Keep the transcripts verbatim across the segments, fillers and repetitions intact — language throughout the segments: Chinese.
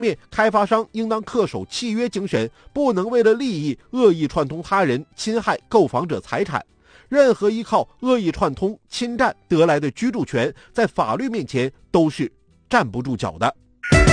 面，开发商应当恪守契约精神，不能为了利益恶意串通他人，侵害购房者财产。任何依靠恶意串通、侵占得来的居住权，在法律面前都是站不住脚的。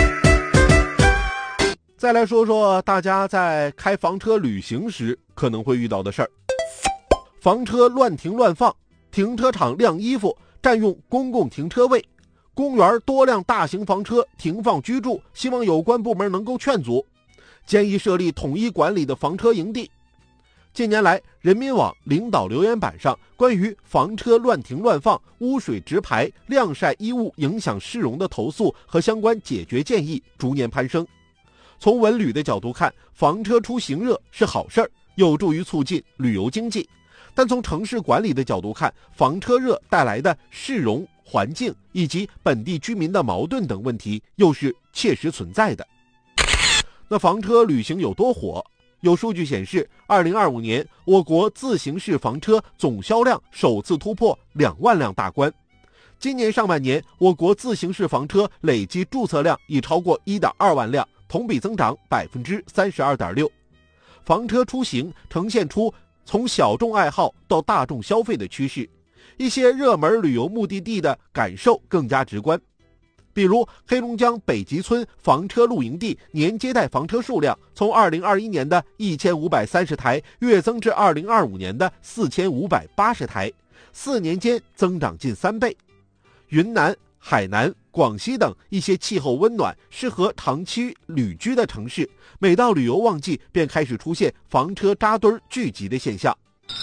再来说说大家在开房车旅行时可能会遇到的事儿。房车乱停乱放，停车场晾衣服，占用公共停车位，公园多辆大型房车停放居住，希望有关部门能够劝阻，建议设立统一管理的房车营地。近年来，人民网领导留言板上关于房车乱停乱放、污水直排、晾晒衣物影响市容的投诉和相关解决建议逐年攀升。从文旅的角度看，房车出行热是好事儿，有助于促进旅游经济。但从城市管理的角度看，房车热带来的市容、环境以及本地居民的矛盾等问题又是切实存在的。那房车旅行有多火？有数据显示，二零二五年我国自行式房车总销量首次突破两万辆大关。今年上半年，我国自行式房车累计注册量已超过 一点二万辆，同比增长 百分之三十二点六。 房车出行呈现出从小众爱好到大众消费的趋势，一些热门旅游目的地的感受更加直观。比如黑龙江北极村房车露营地年接待房车数量从二零二一年的一千五百三十台跃增至二零二五年的四千五百八十台，四年间增长近三倍。云南、海南、广西等一些气候温暖、适合长期旅居的城市，每到旅游旺季便开始出现房车扎堆聚集的现象。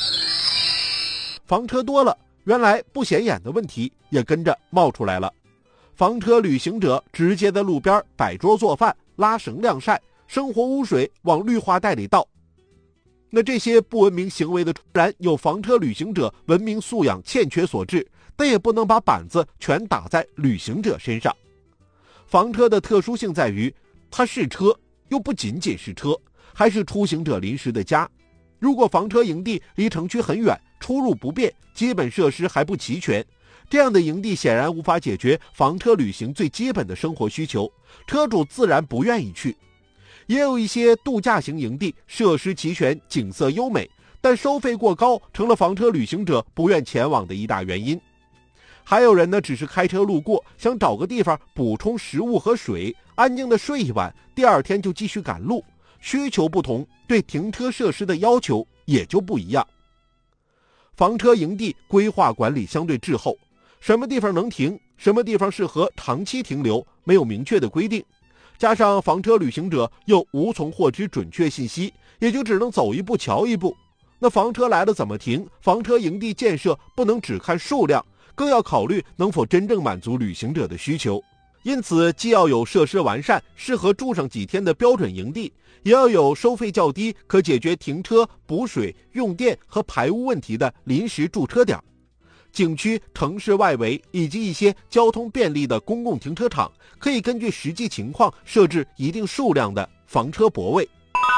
房车多了，原来不显眼的问题也跟着冒出来了。房车旅行者直接在路边摆桌做饭、拉绳晾晒，生活污水往绿化带里倒。那这些不文明行为的，然有房车旅行者文明素养欠缺所致，但也不能把板子全打在旅行者身上。房车的特殊性在于，它是车，又不仅仅是车，还是出行者临时的家。如果房车营地离城区很远，出入不便，基本设施还不齐全，这样的营地显然无法解决房车旅行最基本的生活需求，车主自然不愿意去。也有一些度假型营地设施齐全，景色优美，但收费过高，成了房车旅行者不愿前往的一大原因。还有人呢，只是开车路过，想找个地方补充食物和水，安静的睡一晚，第二天就继续赶路。需求不同，对停车设施的要求也就不一样。房车营地规划管理相对滞后，什么地方能停，什么地方适合长期停留，没有明确的规定。加上房车旅行者又无从获知准确信息，也就只能走一步瞧一步。那房车来了怎么停？房车营地建设不能只看数量，更要考虑能否真正满足旅行者的需求。因此，既要有设施完善、适合住上几天的标准营地，也要有收费较低、可解决停车、补水、用电和排污问题的临时驻车点。景区、城市外围以及一些交通便利的公共停车场，可以根据实际情况设置一定数量的房车泊位。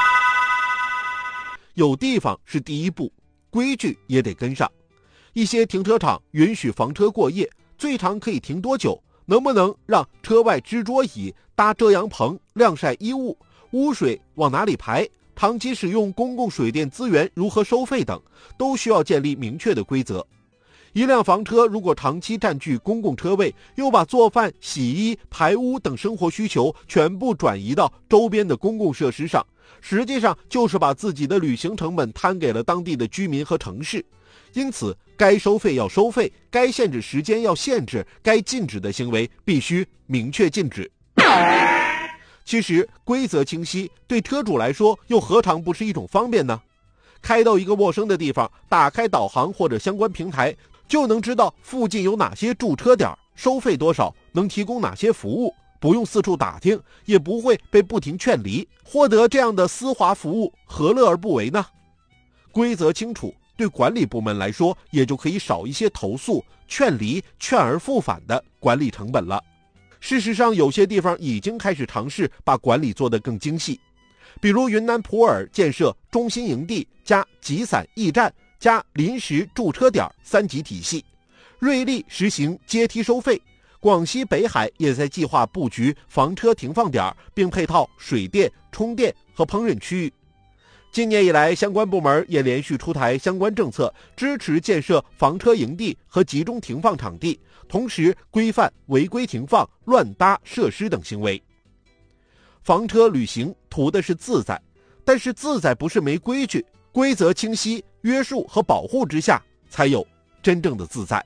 有地方是第一步，规矩也得跟上。一些停车场允许房车过夜，最长可以停多久？能不能让车外支桌椅、搭遮阳棚、晾晒衣物？污水往哪里排？长期使用公共水电资源如何收费等，都需要建立明确的规则。一辆房车如果长期占据公共车位，又把做饭、洗衣、排污等生活需求全部转移到周边的公共设施上，实际上就是把自己的旅行成本摊给了当地的居民和城市。因此，该收费要收费，该限制时间要限制，该禁止的行为必须明确禁止。其实，规则清晰，对车主来说又何尝不是一种方便呢？开到一个陌生的地方，打开导航或者相关平台，就能知道附近有哪些驻车点，收费多少，能提供哪些服务，不用四处打听，也不会被不停劝离。获得这样的丝滑服务，何乐而不为呢？规则清楚，对管理部门来说，也就可以少一些投诉、劝离、劝而复返的管理成本了。事实上，有些地方已经开始尝试把管理做得更精细，比如云南普洱建设中心营地加集散驿站加临时驻车点三级体系，瑞丽实行阶梯收费， 广西北海也在计划布局房车停放点，并配套水电、充电和烹饪区域。今年以来，相关部门也连续出台相关政策，支持建设房车营地和集中停放场地，同时规范违规停放、乱搭设施等行为。房车旅行图的是自在，但是自在不是没规矩，规则清晰、约束和保护之下，才有真正的自在。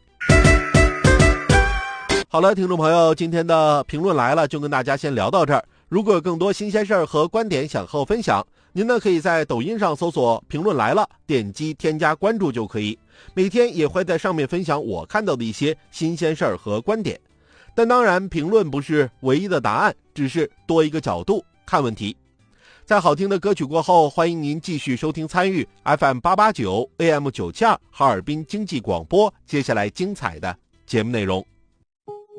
好了，听众朋友，今天的评论来了，就跟大家先聊到这儿。如果有更多新鲜事儿和观点想和我分享，您呢可以在抖音上搜索评论来了，点击添加关注就可以。每天也会在上面分享我看到的一些新鲜事儿和观点。但当然，评论不是唯一的答案，只是多一个角度看问题。在好听的歌曲过后，欢迎您继续收听参与 F M 八八九 A M 九七二哈尔滨经济广播接下来精彩的节目内容。